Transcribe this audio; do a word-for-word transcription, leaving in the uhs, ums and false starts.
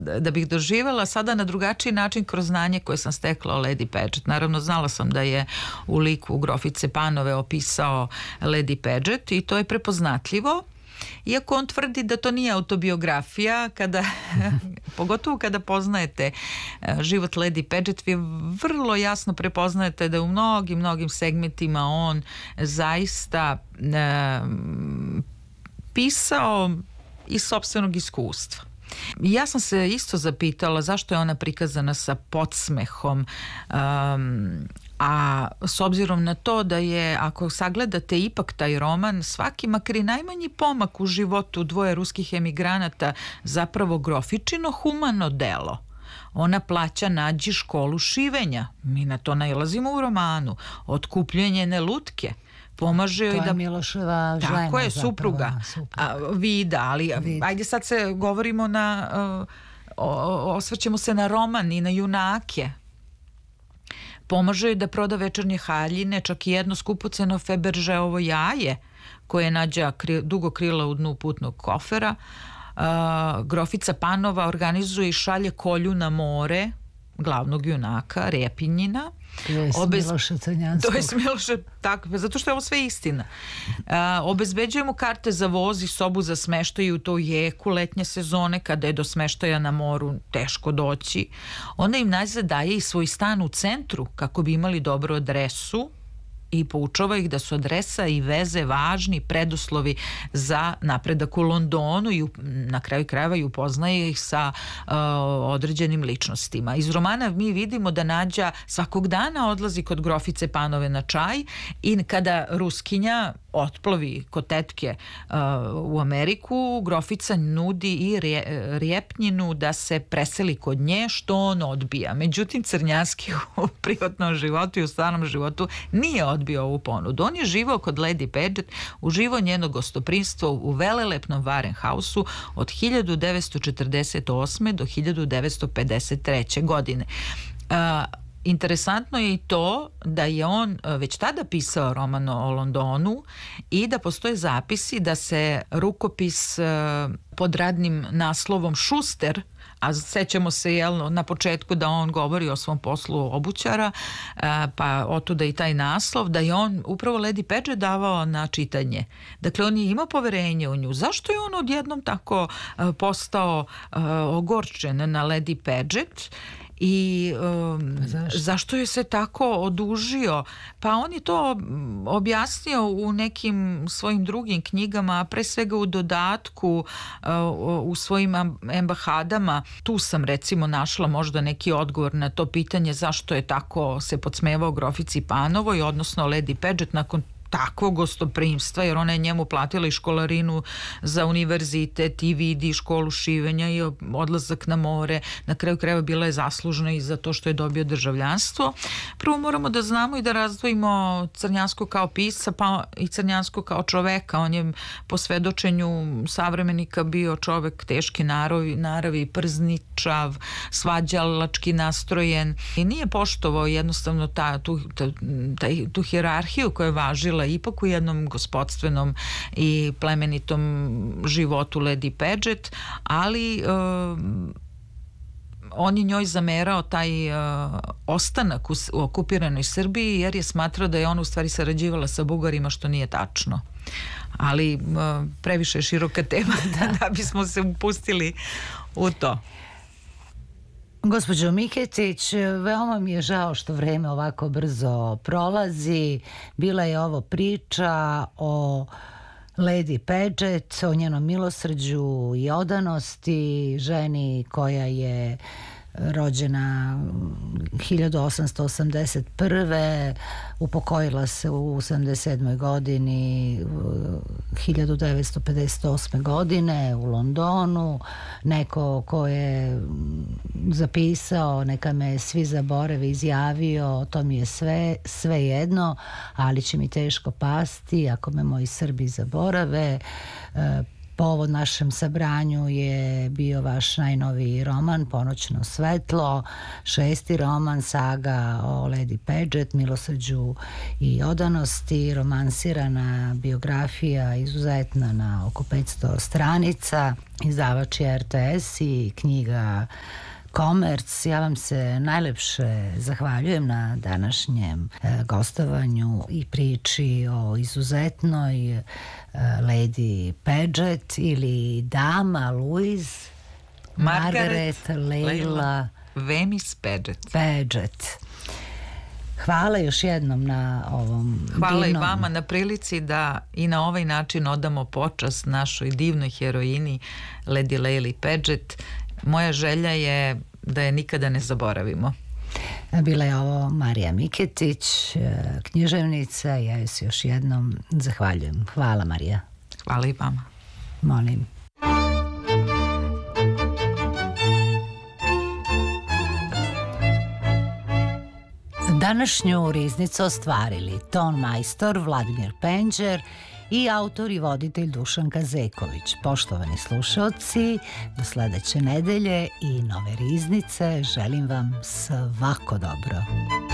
da bih doživjela sada na drugačiji način kroz znanje koje sam stekla o Lady Paget. Naravno, znala sam da je u liku Grofice Panove opisao Lady Paget i to je prepoznatljivo. Iako on tvrdi da to nije autobiografija, kada, pogotovo kada poznajete život Lady Paget, vi vrlo jasno prepoznajete da u mnogim, mnogim segmentima on zaista e, pisao iz sopstvenog iskustva. Ja sam se isto zapitala zašto je ona prikazana sa podsmehom, um, a s obzirom na to da je, ako sagledate ipak taj roman, svaki makar i najmanji pomak u životu dvoje ruskih emigranata zapravo Grofičino humano delo. Ona plaća Nađi školu šivenja, mi na to nailazimo u romanu, otkupljuje njene lutke, pomaže joj da... To je Miloševa žena. Tako je, supruga. A, Vida, ali Vid. Ajde sad se govorimo na... Uh, osvrćemo se na roman i na junake. Pomaže joj da proda večernje haljine, čak i jedno skupoceno Feberžeovo jaje, koje je Nađa kri, dugo krila u dnu putnog kofera. Uh, Grofica Panova organizuje i šalje Kolju na more, glavnog junaka, Repinjina. To je Obez... Miloša Crnjanskog. To je Miloša, tako, zato što je ovo sve istina. A, obezbeđujemo karte za voz i sobu za smeštaj u to jeku letnje sezone, kada je do smeštaja na moru teško doći. Ona im najzad daje i svoj stan u centru, kako bi imali dobru adresu, i poučava ih da su adresa i veze važni preduslovi za napredak u Londonu i na kraju krajeva i upoznaje ih sa uh, određenim ličnostima. Iz romana mi vidimo da Nađa svakog dana odlazi kod Grofice Panove na čaj i kada Ruskinja otplovi kod tetke uh, u Ameriku, Grofica nudi i rje, Rjepnjinu da se preseli kod nje, što on odbija. Međutim, Crnjanski u privatnom životu i u stvarnom životu nije odbio ovu ponudu. On je živao kod Lady Paget, uživao njeno gostoprinstvo u velelepnom Warenhausu od hiljadu devetsto četrdeset osme do hiljadu devetsto pedeset treće godine. Uh, Interesantno je i to da je on već tada pisao roman o Londonu i da postoje zapisi da se rukopis pod radnim naslovom Šuster, a sećamo se jel, na početku da on govori o svom poslu obućara, pa otuda i taj naslov, da je on upravo Lady Paget davao na čitanje. Dakle, on je imao poverenje u nju. Zašto je on odjednom tako postao ogorčen na Lady Paget? I um, zašto? zašto je se tako odužio? Pa on je to objasnio u nekim svojim drugim knjigama, pre svega u dodatku uh, u svojim ambahadama. Tu sam recimo našla možda neki odgovor na to pitanje zašto je tako se podsmevao Grofici Panovoj, odnosno Lady Paget nakon takvog gostoprimstva, jer ona je njemu platila i školarinu za univerzitet i vidi školu šivenja i odlazak na more. Na kraju krajeva bila je zaslužna i za to što je dobio državljanstvo. Prvo moramo da znamo i da razdvojimo Crnjanskog kao pisca pa i Crnjanskog kao čoveka. On je po svedočenju savremenika bio čovek teške naravi, naravi przničav, svađalački nastrojen i nije poštovao jednostavno ta, tu, ta, ta, tu hijerarhiju koja je važila ipak u jednom gospodstvenom i plemenitom životu Lady Paget, ali uh, on je njoj zamerao taj uh, ostanak u, u okupiranoj Srbiji, jer je smatrao da je ona u stvari sarađivala sa Bugarima, što nije tačno. Ali uh, previše je široka tema da, da bismo se upustili u to. Gospođo Miketić, veoma mi je žao što vreme ovako brzo prolazi. Bila je ovo priča o Lady Paget, o njenom milosrđu i odanosti, ženi koja je rođena hiljadu osamsto osamdeset prve. upokojila se u osamdeset sedmoj godini, hiljadu devetsto pedeset osme godine u Londonu. Neko ko je zapisao neka me svi zaborave izjavio, to mi je sve, sve jedno, ali će mi teško pasti ako me moji Srbi zaborave. povod našem sabranju je bio vaš najnoviji roman Ponoćno svetlo, šesti roman, saga o Lady Paget, milosrđu i odanosti, romansirana biografija izuzetna na oko petsto stranica, izdavač je R T S i knjiga Komerc. Ja vam se najlepše zahvaljujem na današnjem e, gostovanju i priči o izuzetnoj e, Lady Paget ili dama Louise Margaret, Margaret Leila Venice Paget. Paget. Hvala još jednom na ovom Hvala divnom... i vama na prilici da i na ovaj način odamo počast našoj divnoj heroini Lady Leili Paget. Moja želja je da je nikada ne zaboravimo. Bila je ovo Marija Miketić, književnica. Ja joj se još jednom zahvaljujem. Hvala, Marija. Hvala i vama. Molim. Današnju riznicu ostvarili ton majstor Vladimir Penđer i autor i voditelj Dušan Kazeković. Poštovani slušaoci, do sledeće nedelje i nove riznice želim vam svako dobro.